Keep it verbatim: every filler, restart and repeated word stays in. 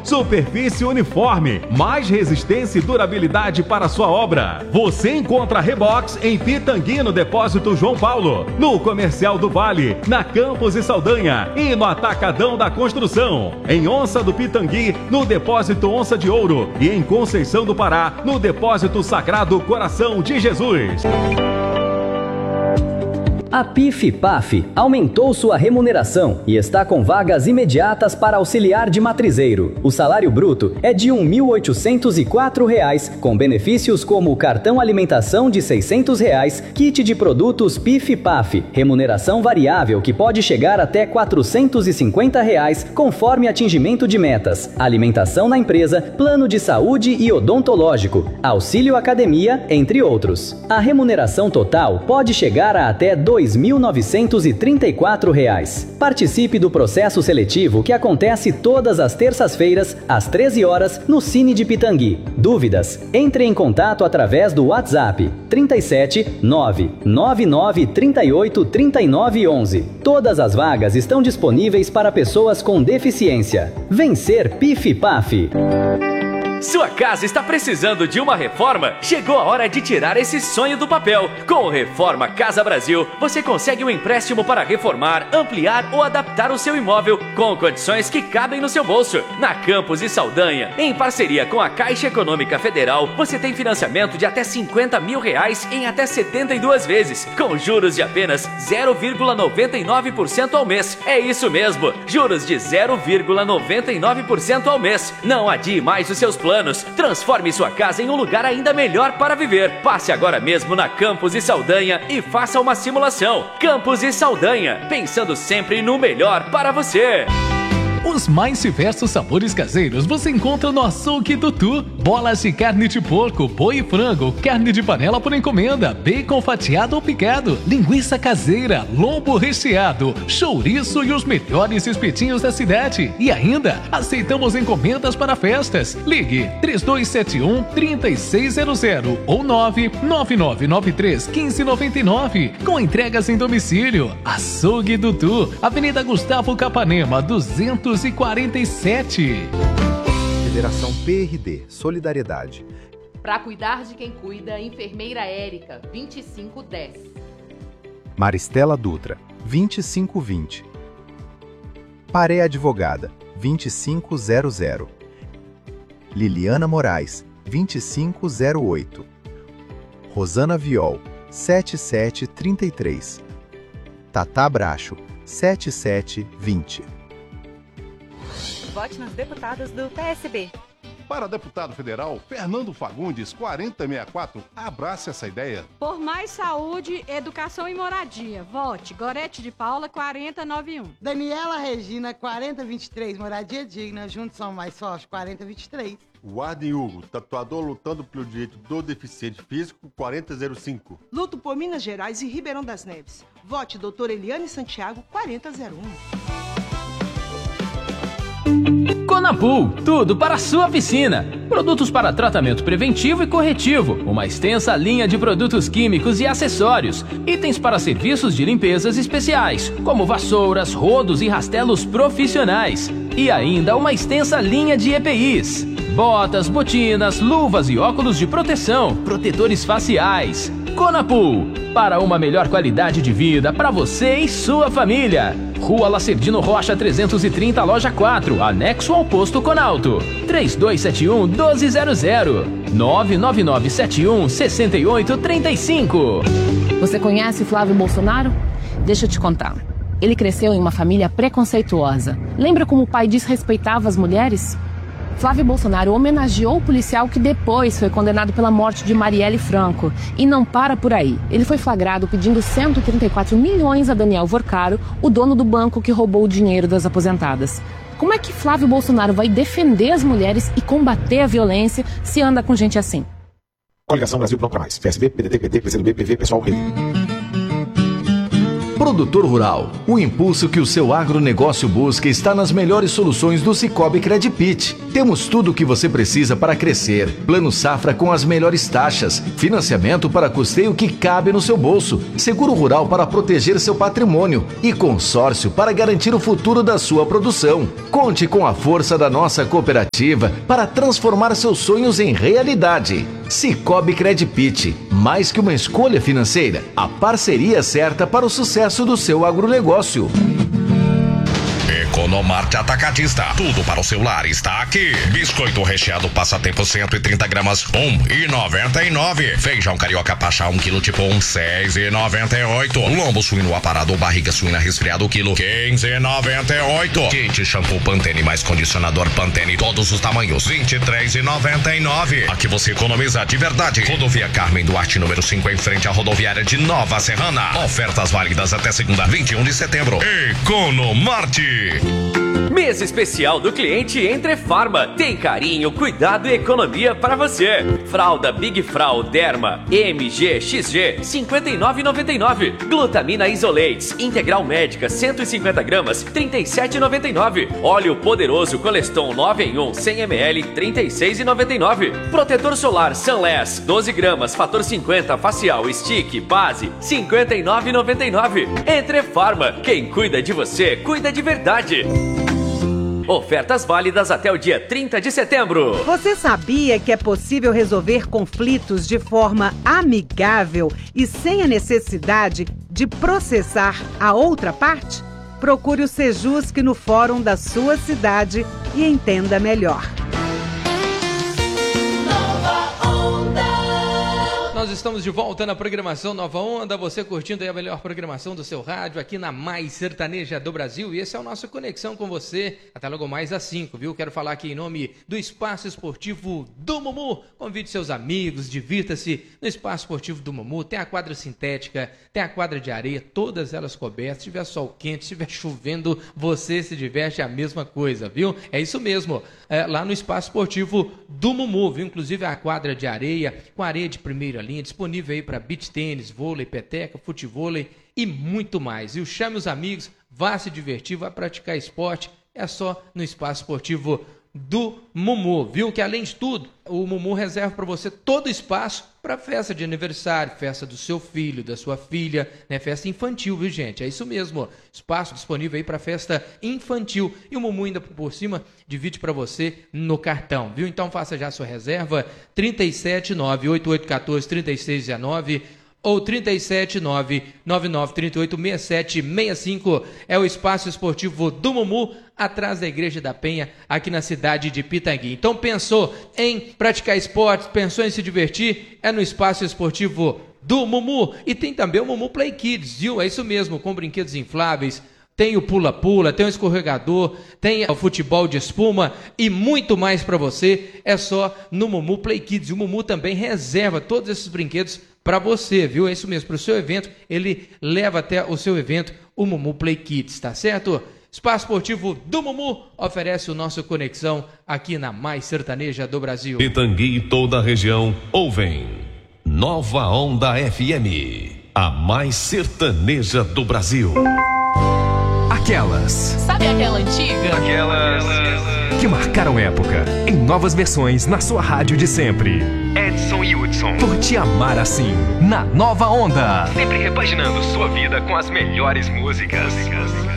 superfície uniforme, mais resistência e durabilidade para sua obra. Você encontra a Rebox em Pitangui, no Depósito João Paulo, no Comercial do Vale, na Campos e Saldanha e no Atacadão da Construção. Em Onça do Pitangui, no Depósito Onça de Ouro e em Conceição do Pará, no Depósito Sagrado Coração de Jesus. A P I F P A F aumentou sua remuneração e está com vagas imediatas para auxiliar de matrizeiro. O salário bruto é de um mil oitocentos e quatro reais, com benefícios como cartão alimentação de seiscentos reais, kit de produtos P I F P A F, remuneração variável que pode chegar até quatrocentos e cinquenta reais, conforme atingimento de metas, alimentação na empresa, plano de saúde e odontológico, auxílio academia, entre outros. A remuneração total pode chegar a até dois mil novecentos e trinta e quatro reais. Participe do processo seletivo que acontece todas as terças-feiras, às treze horas, no Cine de Pitangui. Dúvidas? Entre em contato através do WhatsApp trinta e sete, nove nove nove, trinta e oito, trinta e nove, onze. Todas as vagas estão disponíveis para pessoas com deficiência. Vencer P I F P A F. Sua casa está precisando de uma reforma? Chegou a hora de tirar esse sonho do papel. Com o Reforma Casa Brasil, você consegue um empréstimo para reformar, ampliar ou adaptar o seu imóvel com condições que cabem no seu bolso. Na Campos e Saldanha, em parceria com a Caixa Econômica Federal, você tem financiamento de até cinquenta mil reais em até setenta e duas vezes, com juros de apenas zero vírgula noventa e nove por cento ao mês. É isso mesmo, juros de zero vírgula noventa e nove por cento ao mês. Não adie mais os seus planos. Planos. Transforme sua casa em um lugar ainda melhor para viver. Passe agora mesmo na Campos e Saldanha e faça uma simulação. Campos e Saldanha, pensando sempre no melhor para você. Os mais diversos sabores caseiros você encontra no Açougue Dutu. Bolas de carne de porco, boi e frango, carne de panela por encomenda, bacon fatiado ou picado, linguiça caseira, lombo recheado, chouriço e os melhores espetinhos da cidade. E ainda, aceitamos encomendas para festas. Ligue três dois sete um, três seis zero zero ou nove nove nove nove três, um cinco nove nove. Com entregas em domicílio. Açougue Dutu, Avenida Gustavo Capanema, duzentos e quarenta e sete. Federação P R D, Solidariedade. Para cuidar de quem cuida, enfermeira Érica, vinte e cinco dez. Maristela Dutra, vinte e cinco vinte. Paré Advogada, vinte e cinco zero zero. Liliana Moraes, vinte e cinco zero oito. Rosana Viol, setenta e sete trinta e três. Tatá Bracho, setenta e sete vinte. Vote nas deputadas do P S B. Para deputado federal, Fernando Fagundes, quarenta e sessenta e quatro, abrace essa ideia. Por mais saúde, educação e moradia. Vote Gorete de Paula, quarenta noventa e um. Daniela Regina, quarenta vinte e três, moradia digna, juntos são mais fortes, quarenta vinte e três. Warden Hugo, tatuador lutando pelo direito do deficiente físico, quarenta zero cinco. Luto por Minas Gerais e Ribeirão das Neves. Vote doutora Eliane Santiago, quarenta zero um. Conapool, tudo para a sua piscina. Produtos para tratamento preventivo e corretivo, uma extensa linha de produtos químicos e acessórios, itens para serviços de limpezas especiais, como vassouras, rodos e rastelos profissionais, e ainda uma extensa linha de E P Is, botas, botinas, luvas e óculos de proteção, protetores faciais. Conapool, para uma melhor qualidade de vida para você e sua família. Rua Lacerdino Rocha trezentos e trinta, loja quatro, anexo ao posto Conalto. três dois sete um, doze zero zero. nove nove nove sete um, seis oito três cinco. Você conhece Flávio Bolsonaro? Deixa eu te contar. Ele cresceu em uma família preconceituosa. Lembra como o pai desrespeitava as mulheres? Flávio Bolsonaro homenageou o policial que depois foi condenado pela morte de Marielle Franco. E não para por aí. Ele foi flagrado pedindo cento e trinta e quatro milhões a Daniel Vorcaro, o dono do banco que roubou o dinheiro das aposentadas. Como é que Flávio Bolsonaro vai defender as mulheres e combater a violência se anda com gente assim? Coligação Brasil Pronto Pra Mais. P S B, P D T, P T, P C do B, P V, Pessoal, Rede. Produtor Rural, o impulso que o seu agronegócio busca está nas melhores soluções do Cicobi Credipit. Temos tudo o que você precisa para crescer. Plano Safra com as melhores taxas, financiamento para custeio que cabe no seu bolso, seguro rural para proteger seu patrimônio e consórcio para garantir o futuro da sua produção. Conte com a força da nossa cooperativa para transformar seus sonhos em realidade. Cicobi Credipit, mais que uma escolha financeira, a parceria certa para o sucesso do seu agronegócio. Economarte Atacadista. Tudo para o celular está aqui. Biscoito recheado passatempo cento e trinta gramas, um e noventa e nove. Feijão carioca pacha um quilo tipo um, seis e noventa e oito. Lombo suíno aparado ou barriga suína resfriado quilo, quinze e noventa e oito. Kit shampoo Pantene mais condicionador Pantene todos os tamanhos, vinte e três e noventa e nove. Aqui você economiza de verdade. Rodovia Carmen Duarte número cinco em frente à rodoviária de Nova Serrana. Ofertas válidas até segunda, vinte e um de setembro. Economarte. Mês especial do cliente Entre Farma. Tem carinho, cuidado e economia para você. Fralda Big Frau Derma M G X G cinquenta e nove reais e noventa e nove centavos. Glutamina Isolates Integral Médica cento e cinquenta gramas trinta e sete reais e noventa e nove centavos. Óleo Poderoso Coleston nove em um cem mililitros trinta e seis reais e noventa e nove centavos. Protetor Solar Sunless doze gramas Fator cinquenta Facial Stick Base cinquenta e nove reais e noventa e nove centavos. Entre Farma. Quem cuida de você, cuida de verdade. Ofertas válidas até o dia trinta de setembro. Você sabia que é possível resolver conflitos de forma amigável e sem a necessidade de processar a outra parte? Procure o Sejusc no fórum da sua cidade e entenda melhor. Nós estamos de volta na programação Nova Onda, você curtindo aí a melhor programação do seu rádio aqui na mais sertaneja do Brasil, e esse é o nosso Conexão com você, até logo mais às cinco, viu? Quero falar aqui em nome do Espaço Esportivo do Mumu. Convide seus amigos, divirta-se no Espaço Esportivo do Mumu. Tem a quadra sintética, tem a quadra de areia, todas elas cobertas. Se tiver sol quente, se estiver chovendo, você se diverte a mesma coisa, viu? É isso mesmo, é, lá no Espaço Esportivo do Mumu, viu? Inclusive a quadra de areia, com areia de primeira linha, disponível aí para beach tênis, vôlei, peteca, futevôlei e muito mais. E chame os amigos, vá se divertir, vá praticar esporte, é só no Espaço Esportivo do Mumu, viu? Que além de tudo, o Mumu reserva para você todo o espaço para festa de aniversário, festa do seu filho, da sua filha, né? Festa infantil, viu, gente? É isso mesmo, espaço disponível aí para festa infantil. E o Mumu ainda por cima divide para você no cartão, viu? Então faça já a sua reserva, trinta e sete, nove oito oito um quatro, trinta e seis dezenove ou trinta e sete, nove nove nove, trinta e oito, sessenta e sete, sessenta e cinco. É o Espaço Esportivo do Mumu, atrás da Igreja da Penha, aqui na cidade de Pitangui. Então pensou em praticar esportes, pensou em se divertir? É no Espaço Esportivo do Mumu. E tem também o Mumu Play Kids, viu? É isso mesmo, com brinquedos infláveis. Tem o pula-pula, tem o escorregador, tem o futebol de espuma e muito mais para você. É só no Mumu Play Kids. E o Mumu também reserva todos esses brinquedos para você, viu? É isso mesmo, para o seu evento, ele leva até o seu evento o Mumu Play Kids, tá certo? Espaço Esportivo do Mumu oferece o nosso Conexão aqui na mais sertaneja do Brasil. Pitangui e toda a região ouvem Nova Onda F M, a mais sertaneja do Brasil. Aquelas. Sabe aquela antiga? Aquelas que marcaram época, em novas versões na sua rádio de sempre. Edson e Hudson. Por te amar assim, na Nova Onda. Sempre repaginando sua vida com as melhores músicas.